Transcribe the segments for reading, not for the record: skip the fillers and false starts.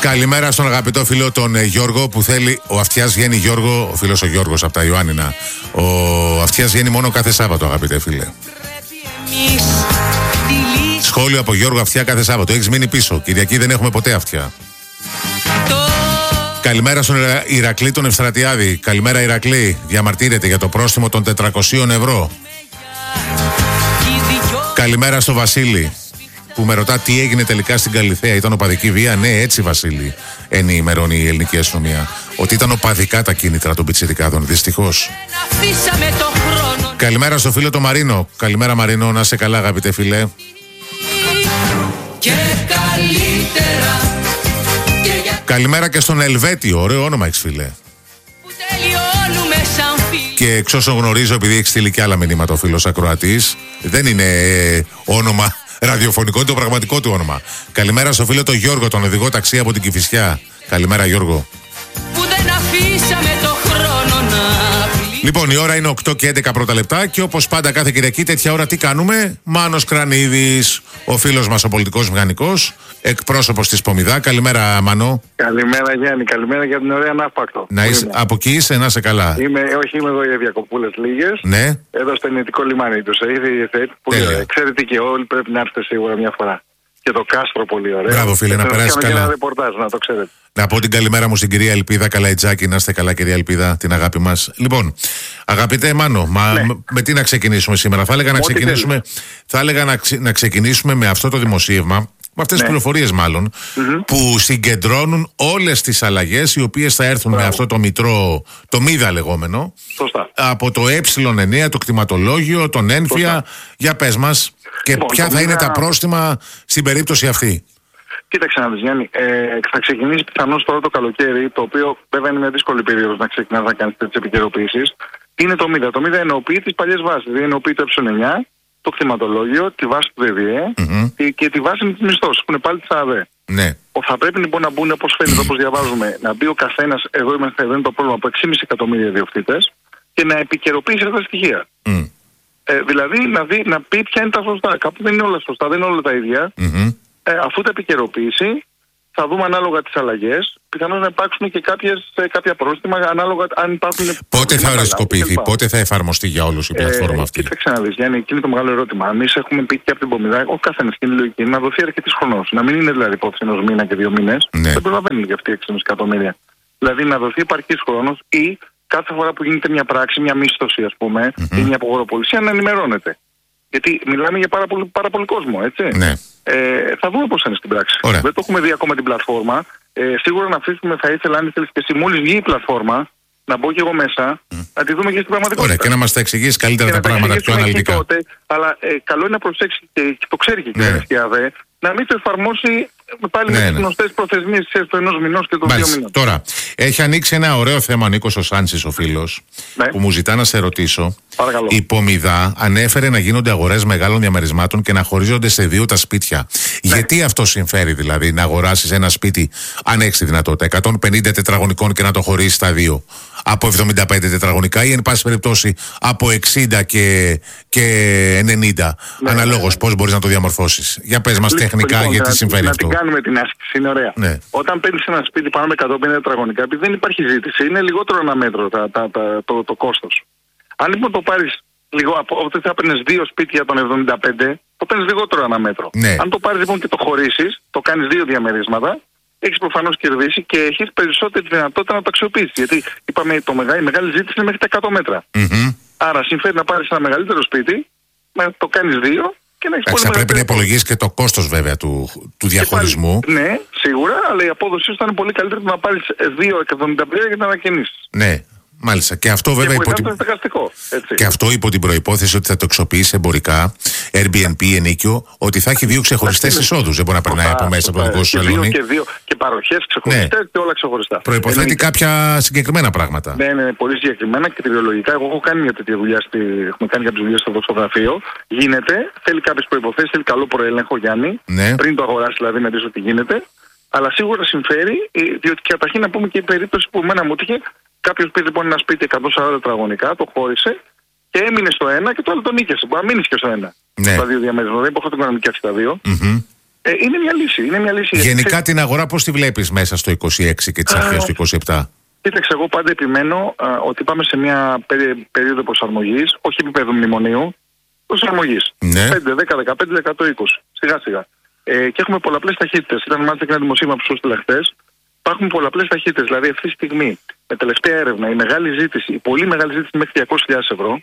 Καλημέρα στον αγαπητό φίλο τον Γιώργο που θέλει. Ο Αυτιάς βγαίνει Γιώργο, ο φίλος ο Γιώργος από τα Ιωάννινα. Ο Αυτιάς βγαίνει μόνο κάθε Σάββατο, αγαπητέ φίλε. Σχόλιο από Γιώργο Αυτιά κάθε Σάββατο. Έχεις μείνει πίσω. Κυριακή δεν έχουμε ποτέ Αυτιά. Καλημέρα στον Ηρακλή τον Ευστρατιάδη. Καλημέρα Ηρακλή. Διαμαρτύρεται για το πρόστιμο των 400 ευρώ. Καλημέρα στο Βασίλη που με ρωτά τι έγινε τελικά στην Καλιθέα. Ήταν οπαδική βία? Ναι, έτσι Βασίλη ενημερώνει η ελληνική αστυνομία. Ότι ήταν οπαδικά τα κίνητρα των πιτσιρικάδων, δυστυχώς. Καλημέρα στο φίλο το Μαρίνο. Καλημέρα Μαρίνο, να είσαι καλά αγαπητέ φίλε. Καλημέρα και στον Ελβέτιο, ωραίο όνομα έχεις φίλε. Και εξ όσων γνωρίζω, επειδή έχει στείλει και άλλα μηνύματα ο φίλος ακροατής, δεν είναι όνομα ραδιοφωνικό, είναι το πραγματικό του όνομα. Καλημέρα στο φίλο τον Γιώργο, τον οδηγό ταξί από την Κηφισιά. Καλημέρα Γιώργο. Λοιπόν, η ώρα είναι 8 και 11 πρώτα λεπτά και όπως πάντα κάθε Κυριακή τέτοια ώρα τι κάνουμε? Μάνος Κρανίδης, ο φίλος μας ο πολιτικός μηχανικός, εκπρόσωπος της Πομιδά. Καλημέρα Μάνο. Καλημέρα Γιάννη, καλημέρα για την ωραία Ναύπακτο. Να είσαι, από εκεί είσαι, να είσαι καλά. Είμαι εδώ για διακοπούλες λίγες. Ναι. Εδώ στο ενετικό λιμάνι τους. Ξέρετε και όλοι πρέπει να έρθετε σίγουρα μια φορά. Και το κάστρο πολύ ωραίο. Μπράβο φίλε, να περάσεις καλά. Και ένα ρεπορτάζ, να το ξέρετε. Να πω την καλημέρα μου στην κυρία Ελπίδα Καλαϊτζάκη. Να είστε καλά, κυρία Ελπίδα, την αγάπη μας. Λοιπόν, αγαπητέ Μάνο, ναι. με τι να ξεκινήσουμε σήμερα? Θα έλεγα να ξεκινήσουμε με αυτό το δημοσίευμα, με αυτές τις πληροφορίες μάλλον, που συγκεντρώνουν όλες τις αλλαγές οι οποίες θα έρθουν με αυτό το μητρό, το ΜΙΔΑ λεγόμενο. Σωστά. Από το Ε9, το κτηματολόγιο, τον έμφυα. Για πες μας, και ποια θα είναι τα πρόστιμα στην περίπτωση αυτή? Κοίταξε να δεις Γιάννη, θα ξεκινήσει πιθανώς τώρα το καλοκαίρι, το οποίο βέβαια είναι μια δύσκολη περίοδος να ξεκινάς να κάνεις τέτοιες επικαιροποιήσεις. Είναι το ΜΙΔΑ. Το ΜΙΔΑ εννοοποιεί τις παλιές βάσεις. Δηλαδή εννοοποιεί το Ε9, το κτηματολόγιο, τη βάση του ΔΔΕ και τη βάση με τις μισθώσεις που είναι πάλι της ΑΔΕ. Ναι. Θα πρέπει λοιπόν να μπουν, όπως φαίνεται, όπως διαβάζουμε, να μπει ο καθένας, εδώ είναι το πρόβλημα, από 6,5 εκατομμύρια ιδιοκτήτες και να επικαιροποιήσει αυτά τα στοιχεία. Δηλαδή να πει ποια είναι τα σωστά. Κάπου δεν είναι όλα σωστά, δεν είναι όλα τα ίδια. Αφού τα επικαιροποιήσει, θα δούμε ανάλογα τις αλλαγές. Πιθανώς να υπάρξουν και κάποια πρόστιμα ανάλογα αν υπάρχουν. Πότε θα οριστικοποιηθεί, πότε θα εφαρμοστεί για όλους η πλατφόρμα αυτή? Κοίταξε να δεις, Γιάννη, εκεί είναι το μεγάλο ερώτημα. Εμείς έχουμε πει και από την Πομιδά, ο καθένας και είναι λογική, να δοθεί αρκετής χρονός. Να μην είναι δηλαδή υπόθεση ενός μήνα και 2 μήνες. Ναι. Δεν προλαβαίνουν και αυτοί οι 6,5 εκατομμύρια. Δηλαδή να δοθεί επαρκής χρόνος ή κάθε φορά που γίνεται μια πράξη, μια μίσθωση ας πούμε, ή μια απογοροπολισία να ενημερώνεται. Γιατί μιλάμε για πάρα πολύ κόσμο, έτσι. Ναι. Θα δούμε πώς είναι στην πράξη. Ωραία. Δεν το έχουμε δει ακόμα την πλατφόρμα. Σίγουρα να αφήσουμε, θα ήθελα, αν ήθελες και εσύ, μόλις βγει η πλατφόρμα, να μπω και εγώ μέσα, να τη δούμε και στην πραγματικότητα. Ωραία, και να μας τα εξηγήσει καλύτερα τα πράγματα πιο αναλυτικά. Τότε, αλλά καλό είναι να προσέξει και το ξέρει και η κυβέρνηση ΑΔΕ, να μην το εφαρμόσει πάλι με τις γνωστές προθεσμίες του ενός μηνός και των 2 μηνών. Τώρα, έχει ανοίξει ένα ωραίο θέμα ο Νίκος ο Σάντσης, ο φίλος, που μου ζητά να σε ρωτήσω. Παρακαλώ. Η Πομιδά ανέφερε να γίνονται αγορές μεγάλων διαμερισμάτων και να χωρίζονται σε 2 τα σπίτια. Γιατί αυτό συμφέρει δηλαδή να αγοράσεις ένα σπίτι, αν έχεις τη δυνατότητα, 150 τετραγωνικών και να το χωρίσεις στα 2? Από 75 τετραγωνικά ή εν πάση περιπτώσει από 60 και 90. Αναλόγως πώς μπορείς να το διαμορφώσεις. Για πες μας τεχνικά γιατί συμφέρει αυτό. Να την κάνουμε την άσκηση, είναι ωραία. Ναι. Όταν παίρνεις ένα σπίτι πάνω με 150 τετραγωνικά, επειδή δεν υπάρχει ζήτηση, είναι λιγότερο ένα μέτρο το κόστος. Αν λοιπόν το πάρεις όταν θα παίρνεις 2 σπίτια των 75, το παίρνεις λιγότερο ένα μέτρο. Ναι. Αν το πάρεις λοιπόν και το χωρίσεις, το κάνεις 2 διαμερίσματα, έχεις προφανώς κερδίσει και έχεις περισσότερη δυνατότητα να το αξιοποιήσεις. Γιατί είπαμε η μεγάλη ζήτηση είναι μέχρι τα 100 μέτρα. Άρα συμφέρει να πάρεις ένα μεγαλύτερο σπίτι, να το κάνεις 2 και να έχεις πολύ. Θα πρέπει να υπολογίσεις και το κόστος βέβαια του διαχωρισμού. Ναι, σίγουρα, αλλά η απόδοσή σου θα είναι πολύ καλύτερη να πάρεις 2,75 και να ανακαινήσεις. Ναι. Μάλιστα. Και αυτό βέβαια υπό την προϋπόθεση ότι θα το εξοποιήσει εμπορικά, Airbnb, ενίκιο, ότι θα έχει 2 ξεχωριστές εισόδους. Δεν μπορεί να περνάει από μέσα από το δικό σου σαλόνι. Και παροχές ξεχωριστές και όλα ξεχωριστά. Προϋποθέτει κάποια συγκεκριμένα πράγματα. Ναι, πολύ συγκεκριμένα και κτηριολογικά. Εγώ έχω κάνει μια τέτοια δουλειά, έχουμε κάνει κάποιες δουλειές στο δοξογραφείο. Γίνεται, θέλει κάποιες προϋποθέσεις, θέλει καλό προέλεγχο, Γιάννη. Ναι. Πριν το αγοράσει δηλαδή να δεις ότι γίνεται. Αλλά σίγουρα συμφέρει, διότι καταρχήν να πούμε και η περίπτωση που εμένα μου έτυχε. Κάποιος πήρε λοιπόν ένα σπίτι 140 τετραγωνικά, το χώρισε και έμεινε στο ένα και το άλλο το νίκησε. Μπορεί να μείνει και στο ένα. Ναι. Στα 2 διαμέρισματα. Δεν υποχρεωτικά να νοικιάσει τα 2. Είναι μια λύση. Γενικά την αγορά πώς τη βλέπεις μέσα στο 26 και τις αρχές του 27? Κοίταξε, εγώ πάντα επιμένω ότι πάμε σε μια περίοδο προσαρμογής, όχι επίπεδο μνημονίου, προσαρμογής. Ναι. 5, 10, 15, 100, 20. Σιγά σιγά. Και έχουμε πολλαπλές ταχύτητες. Ήταν μάλιστα και ένα δημοσίευμα που σου έστειλα χθες. Υπάρχουν πολλαπλές ταχύτητες. Δηλαδή αυτή τη στιγμή, με τελευταία έρευνα, η μεγάλη ζήτηση, η πολύ μεγάλη ζήτηση μέχρι 200.000 ευρώ,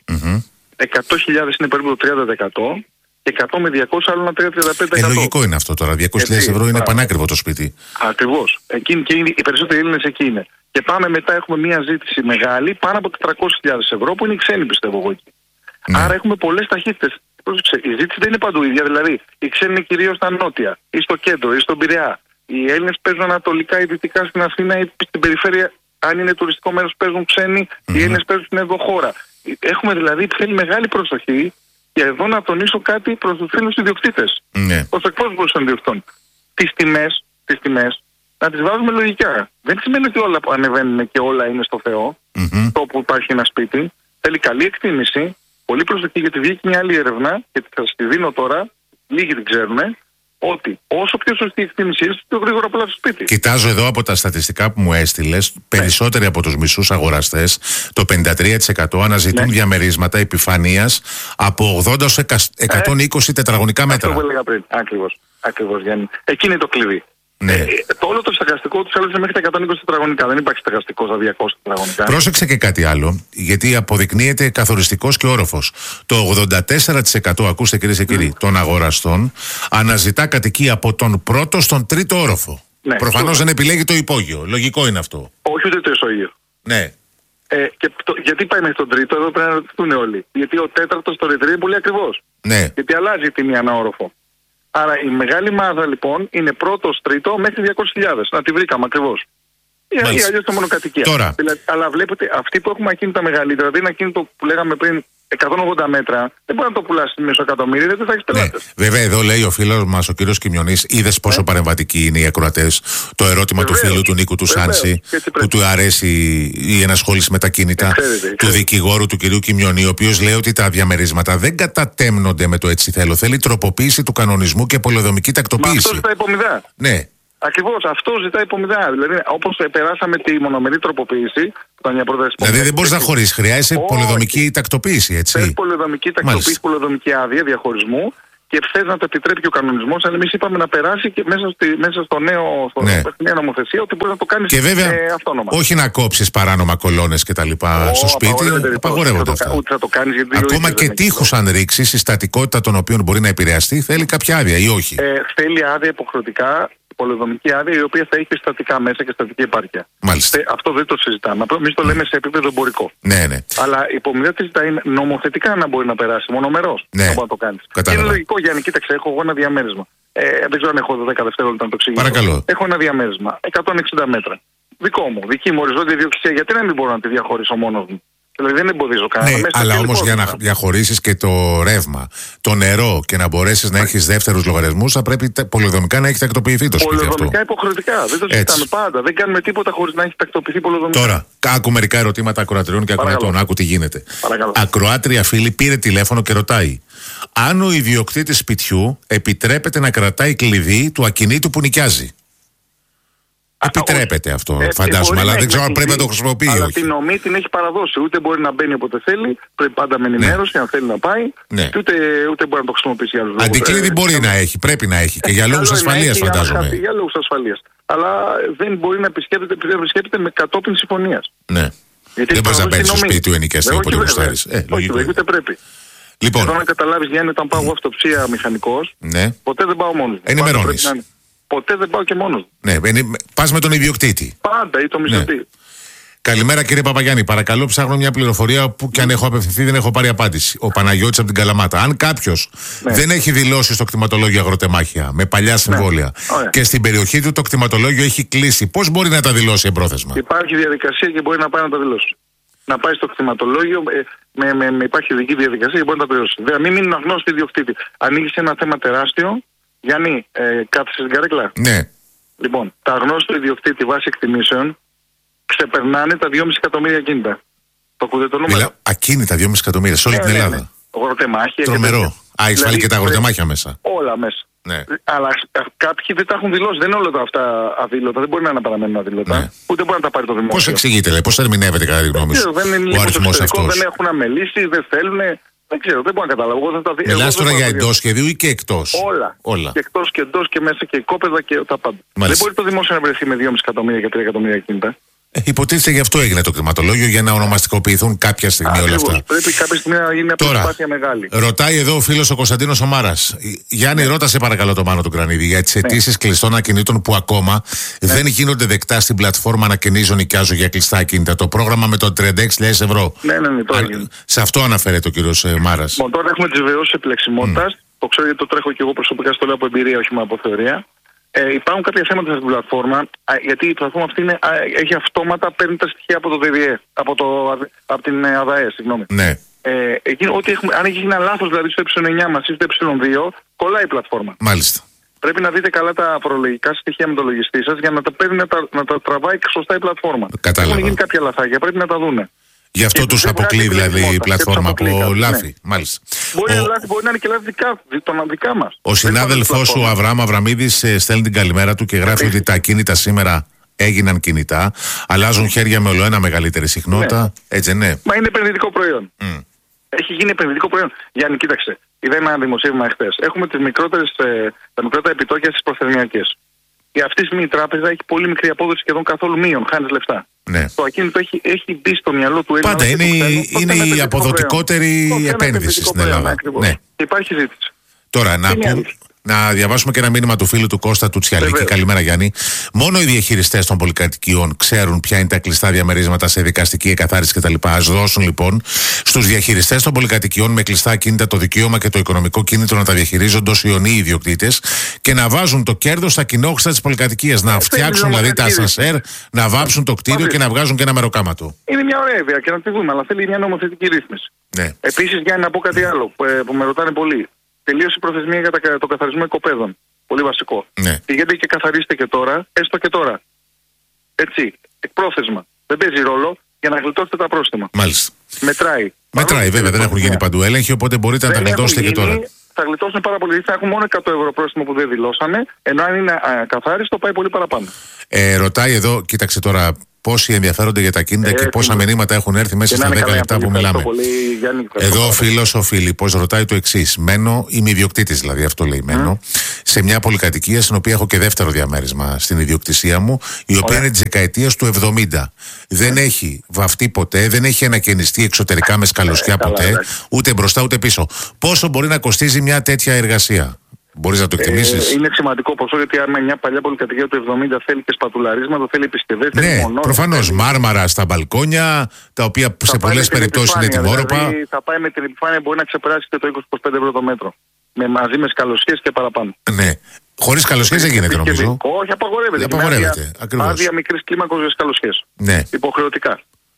100.000 είναι περίπου το 30%. 100 με 200 άλλο ένα 35%. Λογικό είναι αυτό τώρα. 200.000 ευρώ είναι πανάκριβο το σπίτι. Ακριβώς. Και οι περισσότεροι Έλληνες εκεί είναι. Και πάμε μετά, έχουμε μια ζήτηση μεγάλη πάνω από 400.000 ευρώ που είναι οι ξένοι, πιστεύω εγώ εκεί. Ναι. Άρα έχουμε πολλές ταχύτητες. Η ζήτηση δεν είναι παντού ίδια. Δηλαδή, οι ξένοι είναι κυρίως στα νότια, ή στο κέντρο, ή στον Πειραιά. Οι Έλληνες παίζουν ανατολικά ή δυτικά στην Αθήνα ή στην περιφέρεια. Αν είναι τουριστικό μέρος, παίζουν ξένοι. Οι Έλληνες παίζουν στην ενδοχώρα. Έχουμε δηλαδή, θέλει μεγάλη προσοχή. Και εδώ να τονίσω κάτι προς τους φίλους ιδιοκτήτες. Ναι. Ως εκπρόσωπος των ιδιοκτητών. Τις τιμές να τις βάζουμε λογικά. Δεν σημαίνει ότι όλα ανεβαίνουν και όλα είναι στο Θεό. Το που υπάρχει ένα σπίτι. Θέλει καλή εκτίμηση. Πολύ προσοχή, γιατί βγήκε μια άλλη έρευνα και θα σας τη δίνω τώρα. Λίγοι την ξέρουν. Ότι όσο πιο σωστή η εκτίμηση είναι, πιο γρήγορα πολλά στο σπίτι. Κοιτάζω εδώ από τα στατιστικά που μου έστειλες, περισσότεροι από τους μισούς αγοραστές, το 53% αναζητούν διαμερίσματα επιφανείας από 80 ως 120 τετραγωνικά μέτρα. Αυτό που έλεγα πριν. Ακριβώς, Γιάννη. Εκεί είναι το κλειδί. Ναι. Το όλο το στεγαστικό του άλλου είναι μέχρι τα 120 τετραγωνικά. Δεν υπάρχει στεγαστικό στα 200 τετραγωνικά. Πρόσεξε και κάτι άλλο, γιατί αποδεικνύεται καθοριστικός και όροφος. Το 84%, ακούστε κυρίες και κύριοι, των αγοραστών αναζητά κατοικία από τον πρώτο στον τρίτο όροφο. Ναι, προφανώς δεν επιλέγει το υπόγειο. Λογικό είναι αυτό. Όχι ούτε το ισόγειο. Ναι. Γιατί πάει μέχρι τον τρίτο, εδώ πρέπει να ρωτηθούν όλοι. Γιατί ο τέταρτος στο ρητρί είναι πολύ ακριβώς. Ναι. Γιατί αλλάζει η τιμή ανά όροφο. Άρα η μεγάλη μάζα λοιπόν είναι πρώτος, τρίτο μέχρι 200.000. Να τη βρήκαμε ακριβώς. Ή αλλιώς το μονοκατοικία. Τώρα. Δηλαδή, αλλά βλέπετε, αυτοί που έχουμε ακίνητα μεγαλύτερα, δηλαδή ένα ακίνητο που λέγαμε πριν 180 μέτρα, δεν μπορεί να το πουλάσει μέσω εκατομμύρια, δεν θα έχει πελάτες. Ναι. Βέβαια, εδώ λέει ο φίλος μας, ο κύριος Κιμιονής, είδες πόσο παρεμβατικοί είναι οι ακροατές. Το ερώτημα του φίλου του Νίκου του Σάνση, που του αρέσει η ενασχόληση με τα κίνητα, του δικηγόρου του κυρίου Κιμιονή, ο οποίος λέει ότι τα διαμερίσματα δεν κατατέμνονται με το έτσι θέλω. Θέλει τροποποίηση του κανονισμού και πολεοδομική τακτοποίηση. Μα αυτό ζητάει υπομηδά. Ναι. Ακριβώς, αυτό ζητάει υπομηδά. Δηλαδή, όπως περάσαμε τη μονομερή τροποποίηση, που ήταν μια πρόταση. Δηλαδή, δεν μπορείς να χωρίς, χρειάζεται πολεοδομική τακτοποίηση, έτσι. Θέλει πολεοδομική τακτοποίηση, πολεοδομική άδεια διαχωρισμού και θες να το επιτρέπει και ο κανονισμός. Αλλά εμείς είπαμε να περάσει και μέσα στο νέο νέα νομοθεσία ότι μπορεί να το κάνεις αυτόνομα. Όχι να κόψεις παράνομα κολόνες και τα λοιπά στο σπίτι. Απαγορεύονται αυτά. Ούτε θα το κάνεις, γιατί ακόμα και τείχους αν ρίξεις, η στατικότητα των οποίων μπορεί να επηρεαστεί, θέλει κάποια άδεια ή όχι. Θέλει άδεια υποχρεωτικά. Πολεοδομική άδεια η οποία θα έχει στατικά μέσα και στατική επάρκεια. Μάλιστα. Αυτό δεν το συζητάμε. Εμείς το λέμε σε επίπεδο εμπορικό. Ναι, ναι. Αλλά η υπομοιότητα τι ζητάει νομοθετικά να μπορεί να περάσει μονομερός. Ναι. Να το κάνεις. Είναι λογικό, Γιάννη, κοίταξε, έχω εγώ ένα διαμέρισμα. Δεν ξέρω αν έχω 10 δευτερόλεπτα να το εξηγήσω. Παρακαλώ. Έχω ένα διαμέρισμα 160 μέτρα. Δικό μου, δική μου οριζόντια ιδιοκτησία. Γιατί να μην μπορώ να τη διαχωρίσω μόνος μου. Δηλαδή δεν εμποδίζω κανένα. Ναι, αλλά όμως για να διαχωρίσεις και το ρεύμα, το νερό και να μπορέσεις να έχεις δεύτερους λογαριασμούς, θα πρέπει πολεοδομικά να έχει τακτοποιηθεί το σπίτι αυτό. Πολεοδομικά υποχρεωτικά. Δεν το συζητάμε πάντα. Δεν κάνουμε τίποτα χωρίς να έχει τακτοποιηθεί πολεοδομικά. Τώρα, άκου μερικά ερωτήματα ακροατριών και ακροατών. Άκου τι γίνεται. Παρακαλώ. Ακροάτρια φίλη πήρε τηλέφωνο και ρωτάει αν ο ιδιοκτήτης σπιτιού επιτρέπεται να κρατάει κλειδί του ακινήτου που νοικιάζει. Επιτρέπεται αυτό, φαντάζομαι, αλλά δεν ξέρω αν πρέπει να το χρησιμοποιεί. Αλλά την ομή την έχει παραδώσει. Ούτε μπορεί να μπαίνει όποτε θέλει, πρέπει πάντα με ενημέρωση, αν θέλει να πάει, και ούτε μπορεί να το χρησιμοποιήσει για άλλους λόγους. Αντικλείδι μπορεί να έχει, πρέπει να έχει και για λόγους ασφαλείας, φαντάζομαι. Για λόγους ασφαλείας. Αλλά δεν μπορεί να επισκέπτεται με κατόπιν συμφωνίας. Ναι. Δεν μπορεί να μπαίνει στο σπίτι του ενοικιαστή όποτε γουστάρει. Λογικό. Ούτε πρέπει. Λοιπόν. Εδώ να καταλάβεις, Γιάννη, όταν πάω αυτοψία μηχανικός, ποτέ δεν πάω μόνος. Ενημερώνεις. Ποτέ δεν πάω και μόνος. Ναι, πας με τον ιδιοκτήτη. Πάντα ή το μισθωτή. Καλημέρα κύριε Παπαγιάννη. Παρακαλώ, ψάχνω μια πληροφορία που κι αν έχω απευθυνθεί δεν έχω πάρει απάντηση. Ο Παναγιώτης από την Καλαμάτα. Αν κάποιος δεν έχει δηλώσει στο κτηματολόγιο αγροτεμάχια με παλιά συμβόλαια και στην περιοχή του το κτηματολόγιο έχει κλείσει, πώς μπορεί να τα δηλώσει εμπρόθεσμα? Υπάρχει διαδικασία και μπορεί να πάει να τα δηλώσει. Να πάει στο κτηματολόγιο, υπάρχει ειδική διαδικασία και μπορεί να τα δηλώσει. Δηλαδή, μην μείνουν αγνώστοι ιδιοκτήτη. Ανοίγει ένα θέμα τεράστιο. Γιάννη, κάθεσαι στην καρέκλα. Ναι. Λοιπόν, τα αγνώστου ιδιοκτήτη βάσει εκτιμήσεων ξεπερνάνε τα 2,5 εκατομμύρια ακίνητα. Το ακούτε το νούμερο? Ακίνητα 2,5 εκατομμύρια σε όλη την Ελλάδα. Αγροτεμάχια. Τρομερό. Έχεις βάλει και τα αγροτεμάχια μέσα. Όλα μέσα. Ναι. Αλλά κάποιοι δεν τα έχουν δηλώσει. Δεν είναι όλα αυτά αδήλωτα. Δεν μπορεί να παραμένουν αδήλωτα. Ναι. Ούτε μπορεί να τα πάρει το δημόσιο. Πώς εξηγείται, πώς ερμηνεύεται κατά τη γνώμη σου ο αριθμός αυτός? Δεν έχουν αμελήσει, δεν θέλουν. Δεν ξέρω, δεν μπορώ να καταλάβω. Μιλάς τώρα για εντός σχεδίου ή και εκτός? Όλα. Και εκτός και εντός και μέσα και οικόπεδα και τα πάντα. Δεν μπορεί το δημόσιο να βρεθεί με 2,5 εκατομμύρια και 3 εκατομμύρια κινητά. Υποτίθεται γι' αυτό έγινε το κτηματολόγιο, για να ονομαστικοποιηθούν κάποια στιγμή όλα αυτά. Πρέπει κάποια στιγμή να γίνει μια προσπάθεια μεγάλη. Ρωτάει εδώ ο φίλος ο Κωνσταντίνος ο Μάρας. Γιάννη, ρώτασε παρακαλώ το Μάνο του Κρανίδη για τις αιτήσεις κλειστών ακινήτων που ακόμα δεν γίνονται δεκτά στην πλατφόρμα Ανακαινίζω Νοικιάζω για κλειστά ακίνητα. Το πρόγραμμα με το 36.000 ευρώ. Ναι, σε αυτό αναφέρεται ο κύριος Μάρας. Τώρα έχουμε τις βεβαιώσεις επιλεξιμότητας. Το ξέρω γιατί το τρέχω και εγώ προσωπικά, στο λέω από εμπειρία, όχι μόνο από θεωρία. Υπάρχουν κάποια θέματα στην πλατφόρμα, γιατί η πλατφόρμα αυτή έχει αυτόματα, παίρνει τα στοιχεία από το ΔΔΕ, από την ΑΔΑΕ, συγγνώμη. Ναι. Αν έχει ένα λάθος δηλαδή στο ε9 μας ή στο ε2, κολλάει η πλατφόρμα. Μάλιστα. Πρέπει να δείτε καλά τα φορολογικά στοιχεία με το λογιστή σας για να τα παίρνει να τα τραβάει σωστά η πλατφόρμα. Κατάλαβα. Έχουν γίνει κάποια λαθάκια, πρέπει να τα δούνε. Γι' αυτό τους αποκλεί δηλαδή η πλατφόρμα από λάθη. Ναι. Μάλιστα. Μπορεί να είναι και λάθη δικά μας. Ο συνάδελφός ο Αβραάμ Αβραμίδης στέλνει την καλημέρα του και γράφει ότι τα ακίνητα σήμερα έγιναν κινητά, αλλάζουν χέρια με ολοένα μεγαλύτερη συχνότητα. Ναι. Έτσι, ναι. Μα είναι επενδυτικό προϊόν. Έχει γίνει επενδυτικό προϊόν. Γιάννη, κοίταξε. Είδα ένα δημοσίευμα εχθές. Έχουμε τα μικρότερα επιτόκια στις προθεσμιακές. Για αυτή τη στιγμή η τράπεζα έχει πολύ μικρή απόδοση, σχεδόν καθόλου μείον, χάνει λεφτά. Ναι. Το ακίνητο έχει μπει στο μυαλό του Έλληνα. Πάντα είναι η αποδοτικότερη επένδυση στην Ελλάδα. Ναι. Υπάρχει ζήτηση. Τώρα, να διαβάσουμε και ένα μήνυμα του φίλου του Κώστα του Τσιαλίκη. Καλημέρα, Γιάννη. Μόνο οι διαχειριστές των πολυκατοικιών ξέρουν ποια είναι τα κλειστά διαμερίσματα σε δικαστική εκαθάριση κτλ. Ας δώσουν λοιπόν στους διαχειριστές των πολυκατοικιών με κλειστά ακίνητα το δικαίωμα και το οικονομικό κίνητρο να τα διαχειρίζονται ως ιονοί ιδιοκτήτες και να βάζουν το κέρδος στα κοινόχρηστα της πολυκατοικίας. Να φτιάξουν δηλαδή τα ασανσέρ, να βάψουν το κτίριο και να βγάζουν και ένα μεροκάματο. Είναι μια ωραία ιδέα και να τη δούμε, αλλά θέλει μια νομοθετική ρύθμιση. Ναι. Επίσης, Γιάννη, να πω κάτι άλλο που με ρωτάνε πολύ. Τελείωσε η προθεσμία για το καθαρισμό οικοπαίδων. Πολύ βασικό. Ναι. Πηγαίνετε και καθαρίστε και τώρα, έστω και τώρα. Έτσι. Εκπρόθεσμα. Δεν παίζει ρόλο για να γλιτώσετε τα πρόστιμα. Μάλιστα. Μετράει, βέβαια, δεν έχουν γίνει παντού έλεγχοι, οπότε μπορείτε να τα γλιτώσετε και τώρα. Θα γλιτώσουν πάρα πολύ. Θα έχουν μόνο 100 ευρώ πρόστιμο που δεν δηλώσανε, ενώ αν είναι καθάριστο πάει πολύ παραπάνω. Ρωτάει εδώ, κοίταξε τώρα. Πόσοι ενδιαφέρονται για τα κίνητα και πόσα μηνύματα έχουν έρθει μέσα στα 10 λεπτά που μιλάμε. Εδώ ο φίλος ο Φίλιππος ρωτάει το εξής. Μένω, είμαι ιδιοκτήτης δηλαδή, αυτό λέει μένω, σε μια πολυκατοικία στην οποία έχω και δεύτερο διαμέρισμα στην ιδιοκτησία μου, η οποία είναι της δεκαετίας του 70. Δεν έχει βαφτεί ποτέ, δεν έχει ανακαινιστεί εξωτερικά με σκαλωσιά ποτέ, ούτε μπροστά ούτε πίσω. Πόσο μπορεί να κοστίζει μια τέτοια εργασία? Μπορείς να το εκτιμήσεις? Είναι σημαντικό ποσό, γιατί άμα μια παλιά πολυκατοικία του 70 θέλει και σπατουλαρίσματα, θέλει επισκευές. Ναι, προφανώς. Μάρμαρα στα μπαλκόνια, τα οποία σε πολλές περιπτώσεις είναι τιμόρροπα. Δηλαδή, θα πάει με την επιφάνεια, μπορεί να ξεπεράσει και το 20-25 ευρώ το μέτρο. Μαζί με σκαλωσιές και παραπάνω. Ναι. Χωρίς σκαλωσιές δεν γίνεται νομίζω. Όχι, απαγορεύεται. Άδεια μικρής κλίμακος για σκαλωσιές. Ναι. Υποχρεωτικά.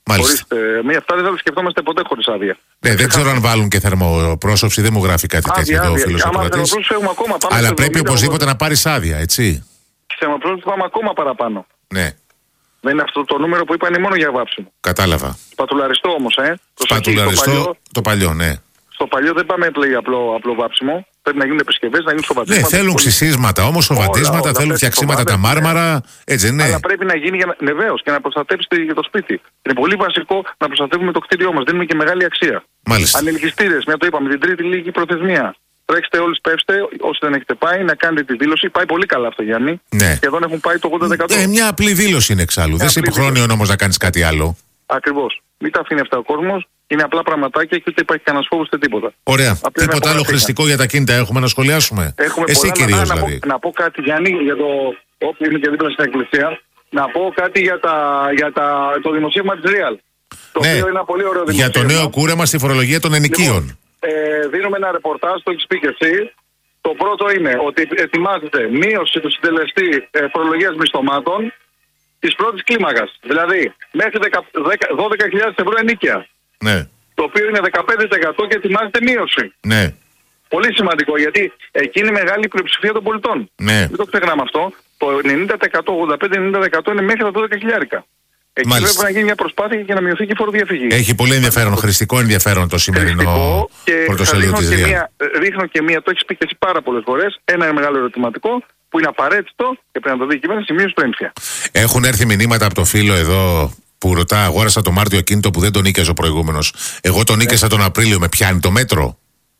Αυτά δεν θα τα σκεφτόμαστε ποτέ χωρίς άδεια. Ναι, δεν ξέρω αν βάλουν και θερμοπρόσωψη, δεν μου γράφει κάτι τέτοιο εδώ ο φίλος ο Κρατής. Αλλά πρέπει οπωσδήποτε να πάρεις άδεια, έτσι. Θερμοπρόσωψη πάμε ακόμα παραπάνω. Ναι. Δεν είναι αυτό το νούμερο που είπαν, είναι μόνο για βάψιμο. Κατάλαβα. Σπατουλαριστό όμως, Σπατουλαριστό, το παλιό, ναι. Στο παλιό δεν πάμε απλό βάψιμο. Πρέπει να γίνουν επισκευές, να γίνουν σοβατίσματα. Ναι, θέλουν ξυσίσματα όμως, σοβατίσματα, θέλουν φτιαξίματα τα μάρμαρα. Έτσι, ναι. Αλλά πρέπει να γίνει βεβαίως και να προστατεύσει το σπίτι. Είναι πολύ βασικό να προστατεύουμε το κτίριό μας. Δίνουμε και μεγάλη αξία. Μάλιστα. Ανελκυστήρες, μια το είπαμε, την τρίτη λίγη προθεσμία. Τρέξτε όλοι, πέφτε, όσοι δεν έχετε πάει, να κάνετε τη δήλωση. Πάει πολύ καλά αυτό, Γιάννη. Ναι. Σχεδόν έχουν πάει το 80%. Μια απλή δήλωση είναι εξάλλου. Δεν σε υποχρεώνει ο νόμος να κάνεις κάτι άλλο. Ακριβώς. Μην τα αφήνει αυτά ο κόσμος. Είναι απλά πραγματάκια και ούτε υπάρχει κανένας φόβος ούτε τίποτα. Ωραία. Τίποτα άλλο χρηστικό για τα κίνητα έχουμε να σχολιάσουμε? Εσύ κυρίως δηλαδή. Να πω κάτι, Γιάννη, για το όπου είναι και δίπλα στην εκκλησία. Να πω κάτι για το δημοσίευμα της Real. Το οποίο είναι ένα πολύ ωραίο δημοσίευμα. Για το νέο κούρεμα στη φορολογία των ενοικίων. Δίνουμε ένα ρεπορτάζ, το έχεις πει και εσύ. Το πρώτο είναι ότι ετοιμάζεται μείωση του συντελεστή φορολογίας μισθωμάτων της πρώτης κλίμακας. Δηλαδή μέχρι 12.000 ευρώ ενίκεια. Ναι. Το οποίο είναι 15% και ετοιμάζεται μείωση. Ναι. Πολύ σημαντικό, γιατί εκεί είναι μεγάλη πλειοψηφία των πολιτών. Ναι. Δεν το ξεχνάμε αυτό. Το 90%, 85-90% είναι μέχρι τα 12.000. Εκεί πρέπει να γίνει μια προσπάθεια για να μειωθεί και η φοροδιαφυγή. Έχει πολύ ενδιαφέρον, χρηστικό ενδιαφέρόν το σημερινό πρωτοσέλιδο της ΔΙΑ. Ρίχνω και μία, το έχεις πει και εσύ πάρα πολλές φορές, ένα μεγάλο ερωτηματικό που είναι απαραίτητο και πρέπει να το δει η κυβέρνηση, μείωση του έμφυα. Έχουν έρθει μηνύματα από το φίλο εδώ που ρωτά: αγόρασα το Μάρτιο ακίνητο που δεν τον νίκιαζε ο προηγούμενος. Εγώ τον νίκιασα τον Απρίλιο, με πιάνει το μέτρο?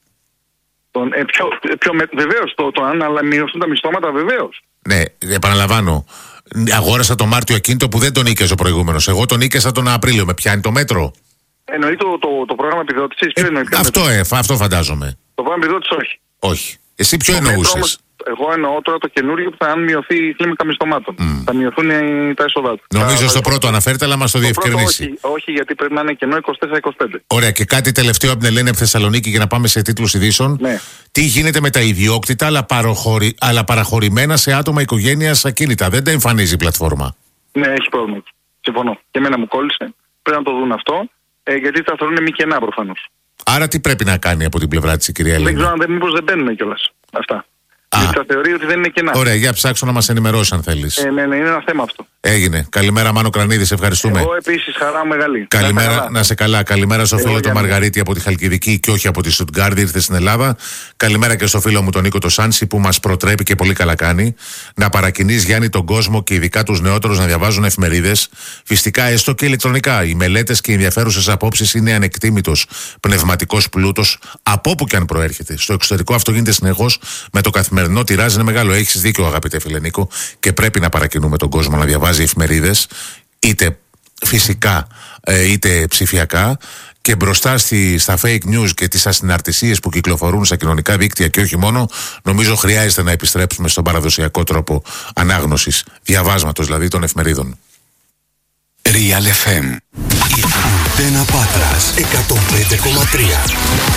Βεβαίως, αν μειωθούν τα μισθώματα, βεβαίως. Ναι, επαναλαμβάνω. Αγόρασα το Μάρτιο ακίνητο που δεν τον νίκιαζε ο προηγούμενος. Εγώ τον νίκιασα τον Απρίλιο, με πιάνει το μέτρο? Εννοεί το πρόγραμμα επιδότησης. Αυτό φαντάζομαι. Το πρόγραμμα επιδότησης όχι. Όχι. Εσύ ποιο εννοούσες? Εγώ εννοώ τώρα το καινούργιο που θα αν μειωθεί η κλίμακα μισθωμάτων. Θα μειωθούν τα έσοδά του. Νομίζω στο πρώτο αναφέρεται, αλλά μας το διευκρινίσει. Όχι, γιατί πρέπει να είναι κενό 24-25. Ωραία, και κάτι τελευταίο από την Ελένη από Θεσσαλονίκη για να πάμε σε τίτλους ειδήσεων. Ναι. Τι γίνεται με τα ιδιόκτητα αλλά παραχωρημένα σε άτομα οικογένειας ακίνητα? Δεν τα εμφανίζει η πλατφόρμα. Ναι, έχει πρόβλημα. Συμφωνώ. Και εμένα μου κόλλησε. Πρέπει να το δουν αυτό, γιατί τα θεωρούν μη κενά προφανώς. Άρα τι πρέπει να κάνει από την πλευρά της η κυρία Ελένη? Δεν ξέρω αν μήπως δεν μπαίνουν κιόλας αυτά. Γιατί θα θεωρεί ότι δεν είναι κενά. Ωραία, για ψάξω να μας ενημερώσει αν θέλεις. Ναι, είναι ένα θέμα αυτό. Έγινε. Καλημέρα, Μάνο Κρανίδη, σε ευχαριστούμε. Εγώ επίσης, χαρά μεγάλη. Καλημέρα, να σε καλά. Καλημέρα στο φίλο του Μαργαρίτη από τη Χαλκιδική και όχι από τη Στουτγκάρδη, ήρθε στην Ελλάδα. Καλημέρα και στο φίλο μου τον Νίκο το Σάνση που μας προτρέπει και πολύ καλά κάνει να παρακινείς, Γιάννη, τον κόσμο και ειδικά τους νεότερους να διαβάζουν εφημερίδες. Φυσικά, έστω και ηλεκτρονικά. Οι μελέτες και οι ενδιαφέρουσες απόψεις είναι ανεκτήμητος πνευματικός πλούτος από όπου και αν προέρχεται. Στο εξωτερικό αυτό γίνεται συνεχώς με το καθημερινό τυράζ, είναι μεγάλο. Έχεις δίκιο, αγαπητέ φίλε Νίκο, και πρέπει να παρακινούμε τον κόσμο να διαβάζει εφημερίδες, είτε φυσικά είτε ψηφιακά, και μπροστά στα fake news και τις ασυναρτησίες που κυκλοφορούν στα κοινωνικά δίκτυα και όχι μόνο, νομίζω χρειάζεται να επιστρέψουμε στον παραδοσιακό τρόπο ανάγνωσης, διαβάσματος δηλαδή των εφημερίδων. Real FM. Η Αντένα Πάτρας 105,3.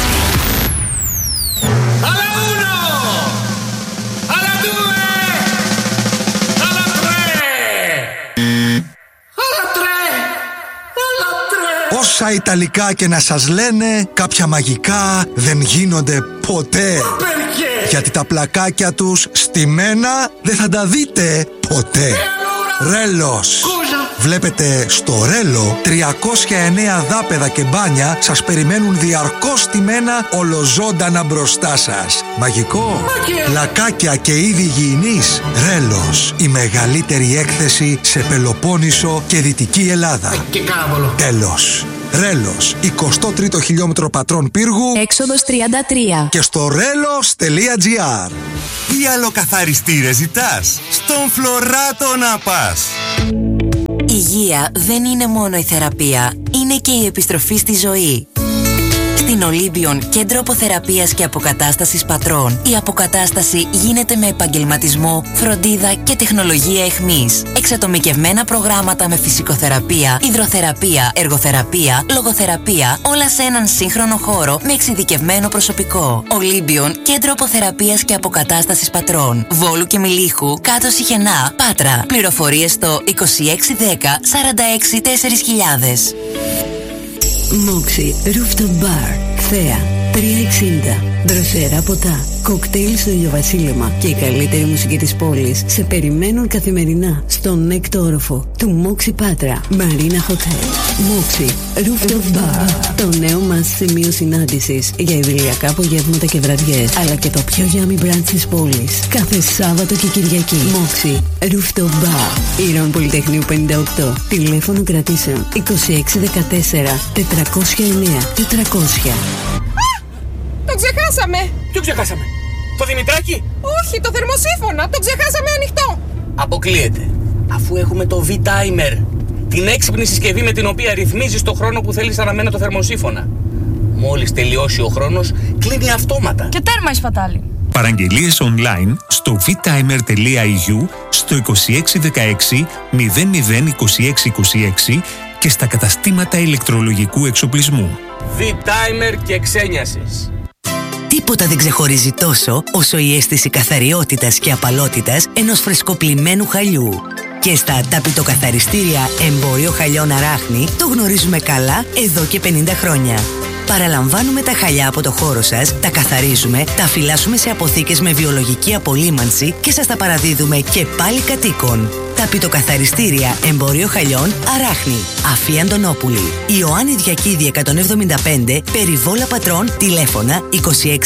Όσα Ιταλικά και να σας λένε, κάποια μαγικά δεν γίνονται ποτέ. Γιατί τα πλακάκια τους στημένα δεν θα τα δείτε ποτέ. Ρέλος. Βλέπετε, στο Ρέλο 309 δάπεδα και μπάνια σας περιμένουν διαρκώς στημένα ολοζώντανα μπροστά σας. Μαγικό. Πλακάκια και είδη υγιεινής. Ρέλος. Η μεγαλύτερη έκθεση σε Πελοπόννησο και Δυτική Ελλάδα. Τέλος. Ρέλος, 23ο χιλιόμετρο Πατρών Πύργου, έξοδος 33. Και στο relos.gr. Τι αλλοκαθαριστήρες ζητάς? Στον Φλωράτο να πας. Υγεία δεν είναι μόνο η θεραπεία, είναι και η επιστροφή στη ζωή. Στην Ολύμπιον, κέντρο αποθεραπείας και αποκατάστασης πατρών, η αποκατάσταση γίνεται με επαγγελματισμό, φροντίδα και τεχνολογία εχμής. Εξατομικευμένα προγράμματα με φυσικοθεραπεία, υδροθεραπεία, εργοθεραπεία, λογοθεραπεία, όλα σε έναν σύγχρονο χώρο με εξειδικευμένο προσωπικό. Ολύμπιον, κέντρο αποθεραπείας και αποκατάστασης πατρών. Βόλου και Μιλίχου, κάτω Σιχενά, Πάτρα. Πληροφορίες στο 2610 46 4000. Moxie Rooftop Bar, Θέα, 360. Δροσερά ποτά, κοκτέιλ στο ηλιοβασίλεμα και η καλύτερη μουσική της πόλης σε περιμένουν καθημερινά στον έκτο όροφο του Moxie Πάτρα Marina Hotel. Moxie Rooftop Bar, το νέο μας σημείο συνάντησης για ιδηλιακά απογεύματα και βραδιές, αλλά και το πιο yummy brunch της πόλης κάθε Σάββατο και Κυριακή. Moxie Rooftop Bar, Ήρων Πολυτεχνείου 58. Τηλέφωνο κρατήσεων 2614 409 400. Το ξεχάσαμε! Ποιο ξεχάσαμε? Το Δημητράκι? Όχι, το θερμοσύφωνα! Το ξεχάσαμε ανοιχτό! Αποκλείεται. Αφού έχουμε το V-Timer, την έξυπνη συσκευή με την οποία ρυθμίζεις το χρόνο που θέλεις αναμένα το θερμοσύφωνα. Μόλις τελειώσει ο χρόνος, κλείνει αυτόματα. Και τέρμα η σπατάλη. Παραγγελίες online στο vtimer.eu, στο 2616 002626 και στα καταστήματα ηλεκτρολογικού εξοπλισμού. V-Timer και ξένιασες. Τίποτα δεν ξεχωρίζει τόσο όσο η αίσθηση καθαριότητας και απαλότητας ενός φρεσκοπλημμένου χαλιού. Και στα ταπητοκαθαριστήρια Εμπόριο Χαλιών Αράχνη το γνωρίζουμε καλά εδώ και 50 χρόνια. Παραλαμβάνουμε τα χαλιά από το χώρο σας, τα καθαρίζουμε, τα φυλάσσουμε σε αποθήκες με βιολογική απολύμανση και σας τα παραδίδουμε και πάλι κατοίκων. Ταπητοκαθαριστήρια Εμπόριο Χαλιών Αράχνη. Αφή Αντωνόπουλη. Ιωάννη Διακίδη 175. Περιβόλα Πατρών. Τηλέφωνα 2610 640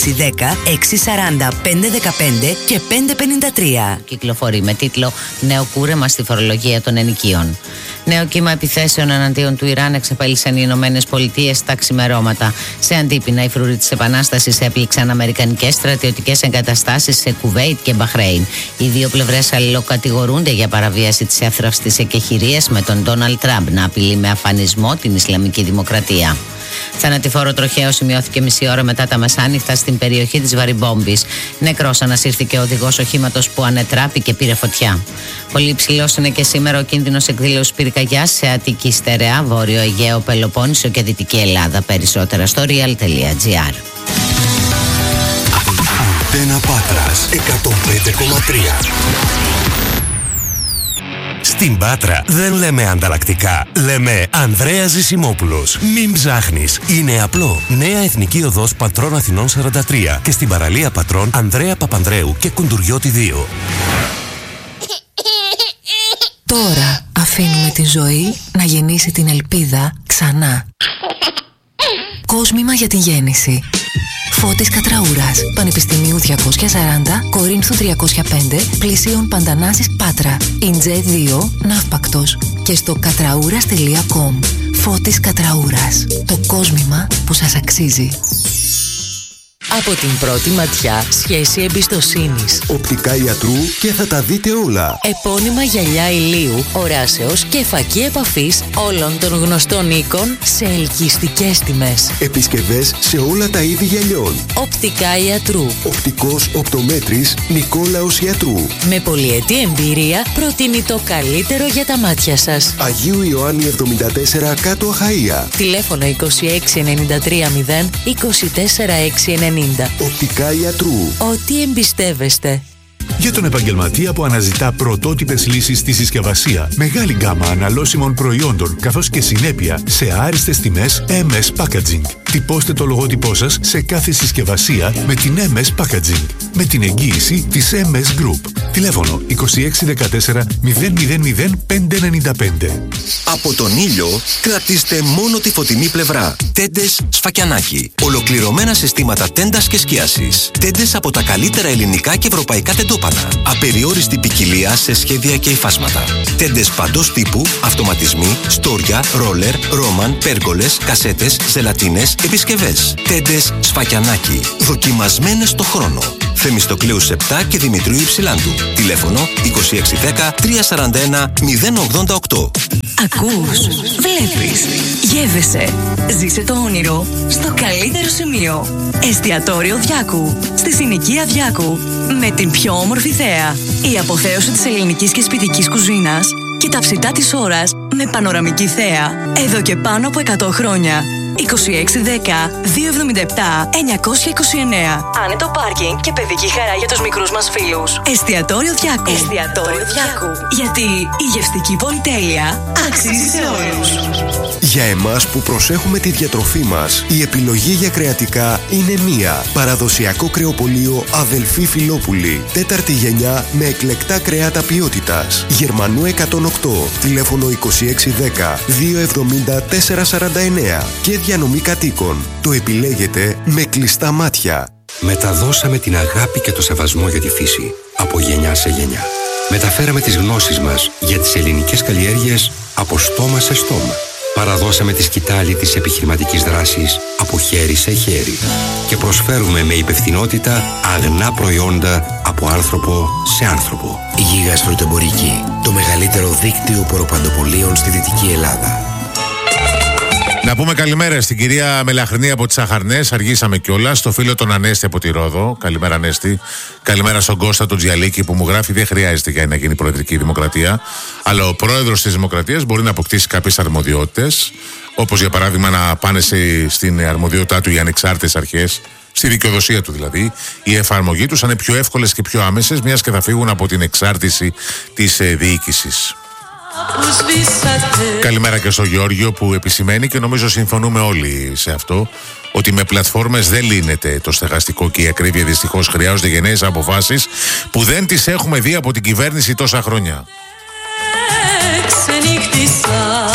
515 και 553. Κυκλοφορεί με τίτλο «Νέο κούρεμα στη φορολογία των ενοικίων». Νέο κύμα επιθέσεων εναντίον του Ιράν εξεπέλυσαν οι Ηνωμένες Πολιτείες στα ξημερώματα. Σε αντίπεινα, οι φρουροί της Επανάστασης έπληξαν αμερικανικές στρατιωτικές εγκαταστάσεις σε Κουβέιτ και Μπαχρέιν. Οι δύο πλευρές αλληλοκατηγορούνται για παραβίαση της εύθραυστης εκεχηρίας, με τον Ντόναλντ Τραμπ να απειλεί με αφανισμό την Ισλαμική Δημοκρατία. Θανατηφόρο τροχαίο σημειώθηκε μισή ώρα μετά τα μεσάνυχτα στην περιοχή της Βαριμπόμπης. Νεκρός ανασύρθηκε ο οδηγός οχήματος που ανετράπη και πήρε φωτιά. Πολύ υψηλός είναι και σήμερα ο κίνδυνος εκδήλωσης πυρκαγιάς σε Αττική Στερεά, Βόρειο Αιγαίο, Πελοπόννησο και Δυτική Ελλάδα. Περισσότερα στο real.gr. Αντένα Πάτρας 105,3. Στην Πάτρα δεν λέμε ανταλλακτικά, λέμε Ανδρέας Ζησιμόπουλος. Μην ψάχνεις, είναι απλό. Νέα Εθνική Οδός Πατρών Αθηνών 43 και στην παραλία Πατρών Ανδρέα Παπανδρέου και Κουντουριώτη 2. Τώρα αφήνουμε τη ζωή να γεννήσει την ελπίδα ξανά. Κόσμημα για τη γέννηση. Φώτης Κατραούρας, Πανεπιστημίου 240, Κορίνθου 305, Πλησίων Παντανάσης Πάτρα, Ιντζέ 2, Ναύπακτος και στο κατραούρας.com. Φώτης Κατραούρας, το κόσμημα που σας αξίζει. Από την πρώτη ματιά, σχέση εμπιστοσύνης. Οπτικά ιατρού και θα τα δείτε όλα. Επώνυμα γυαλιά ηλίου, οράσεως και φακή επαφής όλων των γνωστών οίκων σε ελκυστικές τιμές. Επισκευές σε όλα τα είδη γυαλιών. Οπτικά ιατρού. Οπτικός οπτομέτρης Νικόλαος Ιατρού. Με πολυετή εμπειρία προτείνει το καλύτερο για τα μάτια σας. Αγίου Ιωάννη 74 κάτω Αχαΐα. Τηλέφωνο 2693 0 24 690. Οπτικά ιατρού. Ό,τι εμπιστεύεστε. Για τον επαγγελματία που αναζητά πρωτότυπες λύσεις στη συσκευασία, μεγάλη γκάμα αναλώσιμων προϊόντων καθώς και συνέπεια σε άριστες τιμές MS Packaging. Τυπώστε το λογότυπό σας σε κάθε συσκευασία με την MS Packaging, με την εγγύηση της MS Group. Τηλέφωνο 2614 000 595. Από τον ήλιο κρατήστε μόνο τη φωτεινή πλευρά. Τέντες Σφακιανάκι. Ολοκληρωμένα συστήματα τέντας και σκίασης. Τέντες από τα καλύτερα ελληνικά και ευρωπαϊκά τεντόπανα. Απεριόριστη ποικιλία σε σχέδια και υφάσματα. Τέντες παντός τύπου, αυτοματισμοί, στόρια, ρόλερ, ρόμαν, πέργολες, κασέτες, ζελατίνες, επισκευές. Τέντες Σφακιανάκι. Δοκιμασμένες στο χρόνο. Θεμιστοκλέου 7 και Δημητρίου Υψηλάντου. Τηλέφωνο 2610 341 088. Ακούς, βλέπεις, γεύεσαι. Ζήσε το όνειρο στο καλύτερο σημείο. Εστιατόριο Διάκου, στη συνοικία Διάκου. Με την πιο όμορφη θέα. Η αποθέωση της ελληνικής και σπιτικής κουζίνας και τα ψητά της ώρας με πανοραμική θέα. Εδώ και πάνω από 100 χρόνια. 2610 277 929. Άνετο πάρκινγκ και παιδική χαρά για τους μικρούς μας φίλους. Εστιατόριο Διάκου. Εστιατόριο Διάκου. Γιατί η γευστική πολυτέλεια αξίζει σε όλους. Για εμάς που προσέχουμε τη διατροφή μας, η επιλογή για κρεατικά είναι μία. Παραδοσιακό κρεοπωλείο Αδελφή Φιλόπουλη. 4η γενιά με εκλεκτά κρεάτα ποιότητας. Γερμανού 108. Τηλέφωνο 2610 270 449. Και διανομή κατοίκων. Το επιλέγετε με κλειστά μάτια. Μεταδώσαμε την αγάπη και το σεβασμό για τη φύση από γενιά σε γενιά. Μεταφέραμε τις γνώσεις μας για τις ελληνικές καλλιέργειες από στόμα σε στόμα. Παραδώσαμε τη σκητάλη της επιχειρηματικής δράσης από χέρι σε χέρι. Και προσφέρουμε με υπευθυνότητα αγνά προϊόντα από άνθρωπο σε άνθρωπο. Γίγας Φρουτεμπορική, το μεγαλύτερο δίκτυο ποροπαντοπολίων στη Δυτική Ελλάδα. Να πούμε καλημέρα στην κυρία Μελαχρινή από τις Αχαρνές. Αργήσαμε κιόλας. Στο φίλο τον Ανέστη από τη Ρόδο. Καλημέρα, Ανέστη. Καλημέρα στον Κώστα τον Τζιαλίκη που μου γράφει: δεν χρειάζεται για να γίνει προεδρική δημοκρατία. Αλλά ο πρόεδρος της Δημοκρατίας μπορεί να αποκτήσει κάποιες αρμοδιότητες. Όπως για παράδειγμα να πάνε στην αρμοδιότητά του οι ανεξάρτητες αρχές. Στη δικαιοδοσία του δηλαδή, η εφαρμογή τους θα είναι πιο εύκολες και πιο άμεσες, μιας και θα φύγουν από την εξάρτηση της διοίκησης. Καλημέρα και στο Γιώργιο που επισημαίνει, και νομίζω συμφωνούμε όλοι σε αυτό, ότι με πλατφόρμες δεν λύνεται το στεγαστικό και η ακρίβεια. Δυστυχώς χρειάζονται γενναίες αποφάσεις που δεν τις έχουμε δει από την κυβέρνηση τόσα χρόνια. ξενύχτησα.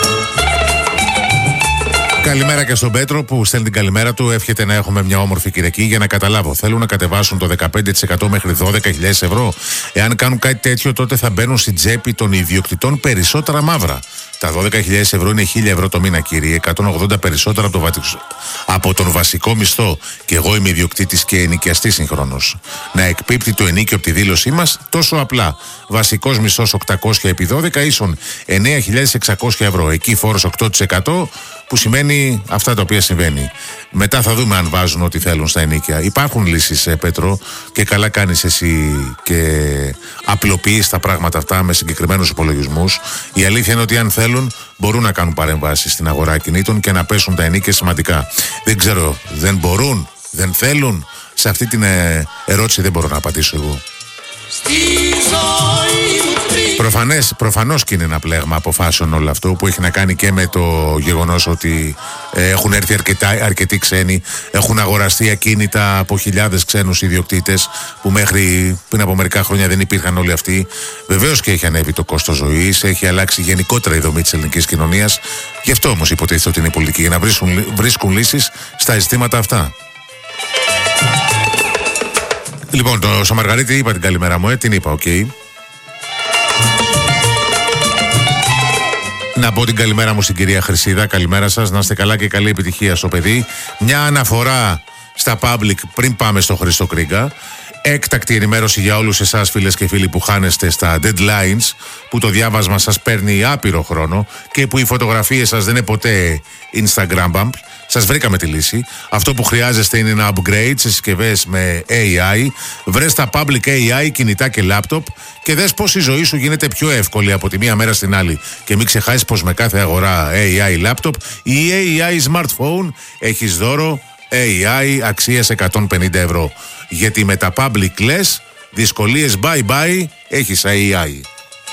Καλημέρα και στον Πέτρο που στέλνει την καλημέρα του. Εύχεται να έχουμε μια όμορφη Κυριακή. Για να καταλάβω, θέλουν να κατεβάσουν το 15% μέχρι 12.000 ευρώ. Εάν κάνουν κάτι τέτοιο, τότε θα μπαίνουν στην τσέπη των ιδιοκτητών περισσότερα μαύρα. Τα 12.000 ευρώ είναι 1.000 ευρώ το μήνα, κύριε. 180 περισσότερα από τον βασικό μισθό. Και εγώ είμαι ιδιοκτήτης και ενοικιαστής συγχρόνως. Να εκπίπτει το ενίκιο από τη δήλωσή μας τόσο απλά. Βασικός μισθός 800 επί 12 ίσον 9.600 ευρώ. Εκεί φόρος 8%. Που σημαίνει αυτά τα οποία συμβαίνει. Μετά θα δούμε αν βάζουν ό,τι θέλουν στα ενίκια. Υπάρχουν λύσεις, Πέτρο, και καλά κάνεις εσύ και απλοποιείς τα πράγματα αυτά με συγκεκριμένους υπολογισμούς. Η αλήθεια είναι ότι αν θέλουν μπορούν να κάνουν παρεμβάσεις στην αγορά κινήτων και να πέσουν τα ενίκια σημαντικά. Δεν ξέρω, δεν μπορούν, δεν θέλουν. Σε αυτή την ερώτηση δεν μπορώ να απαντήσω εγώ. Προφανώς και είναι ένα πλέγμα αποφάσεων όλο αυτό που έχει να κάνει και με το γεγονός ότι έχουν έρθει αρκετοί ξένοι, έχουν αγοραστεί ακίνητα από χιλιάδες ξένους ιδιοκτήτες που μέχρι πριν από μερικά χρόνια δεν υπήρχαν όλοι αυτοί. Βεβαίως και έχει ανέβει το κόστος ζωής, έχει αλλάξει γενικότερα η δομή της ελληνικής κοινωνίας. Γι' αυτό όμως υποτίθεται ότι είναι η πολιτική, για να βρίσκουν λύσεις στα ζητήματα αυτά. Λοιπόν, στο Μαργαρίτη είπα την καλημέρα μου, την είπα, οκ. Να πω την καλημέρα μου στην κυρία Χρυσίδα. Καλημέρα σας, να είστε καλά και καλή επιτυχία στο παιδί. Μια αναφορά στα public πριν πάμε στο Χρήστο Κρίγκα. Έκτακτη ενημέρωση για όλους εσάς, φίλες και φίλοι, που χάνεστε στα deadlines, που το διάβασμα σας παίρνει άπειρο χρόνο και που οι φωτογραφίες σας δεν είναι ποτέ Instagram bump. Σας βρήκαμε τη λύση. Αυτό που χρειάζεστε είναι ένα upgrade σε συσκευές με AI. Βρες τα public AI, κινητά και laptop και δες πως η ζωή σου γίνεται πιο εύκολη από τη μία μέρα στην άλλη. Και μην ξεχάσεις πως με κάθε αγορά AI laptop ή AI smartphone έχεις δώρο AI αξίας 150 ευρώ. Γιατί με τα public λες, δυσκολίες bye bye, έχεις AI.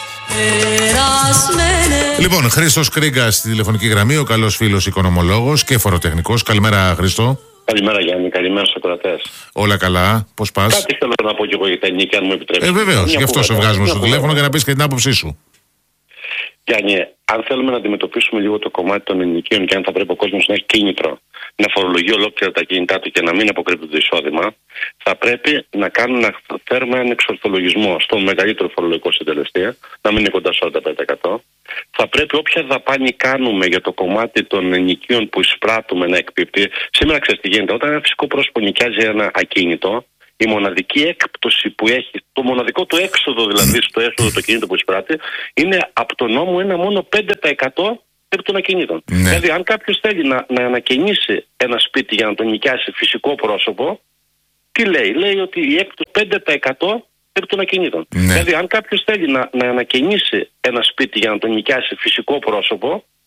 Λοιπόν, Χρήστος Κρίγκας στη τηλεφωνική γραμμή, ο καλός φίλος οικονομολόγος και φοροτεχνικός. Καλημέρα, Χρήστο. Καλημέρα, Γιάννη. Καλημέρα στους ακροατές. Όλα καλά, πώς πας? Κάτι θέλω να πω και εγώ για τα ενίκια, αν μου επιτρέψετε. Βεβαίως, γι' αυτό σε βγάζουμε στο τηλέφωνο για να πεις και την άποψή σου. Γιάννη, αν θέλουμε να αντιμετωπίσουμε λίγο το κομμάτι των ενοικίων και αν θα πρέπει ο κόσμος να έχει κίνητρο να φορολογεί ολόκληρα τα κινητά του και να μην αποκρύπτει το εισόδημα, θα πρέπει να φέρουμε έναν εξορθολογισμό στον μεγαλύτερο φορολογικό συντελεστή, να μην είναι κοντά στο 45%. Θα πρέπει όποια δαπάνη κάνουμε για το κομμάτι των ενοικίων που εισπράττουμε να εκπίπτει. Σήμερα ξέρετε τι γίνεται, όταν ένα φυσικό πρόσωπο νοικιάζει ένα ακίνητο, η μοναδική έκπτωση που έχει, το μοναδικό του έξοδο δηλαδή στο έσοδο το κινήτο που εισπράττει, είναι από τον νόμο ένα μόνο 5% επί των ακινήτων. Ναι. Δηλαδή, αν κάποιος θέλει να ανακαινήσει ένα σπίτι για να το νοικιάσει φυσικό πρόσωπο, τι λέει? Λέει ότι η έκπτωση 5% επί των ακινήτων. Ναι. Δηλαδή, αν κάποιος θέλει να ανακαινήσει ένα σπίτι για να το νοικιάσει φυσικό πρόσωπο,